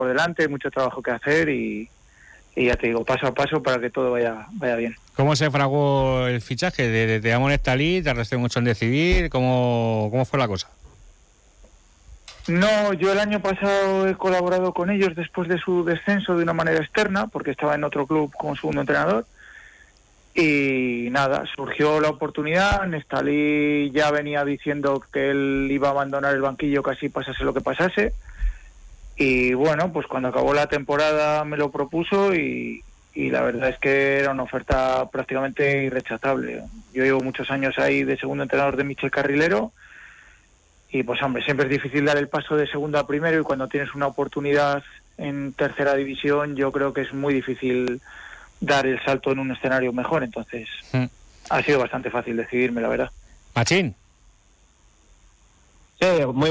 por delante, mucho trabajo que hacer y ya te digo, paso a paso para que todo vaya bien. ¿Cómo se fraguó el fichaje? ¿Te llamó Nestalí? ¿Te arresté mucho en decidir? ¿Cómo fue la cosa? No, yo el año pasado he colaborado con ellos después de su descenso de una manera externa, porque estaba en otro club como segundo entrenador. Y nada, surgió la oportunidad. Nestalí ya venía diciendo que él iba a abandonar el banquillo casi pasase lo que pasase. Y bueno, pues cuando acabó la temporada me lo propuso y la verdad es que era una oferta prácticamente irrechazable. Yo llevo muchos años ahí de segundo entrenador de Michel Carrilero y pues hombre, siempre es difícil dar el paso de segundo a primero y cuando tienes una oportunidad en tercera división yo creo que es muy difícil dar el salto en un escenario mejor, entonces ha sido bastante fácil decidirme, la verdad. Machín. Sí, muy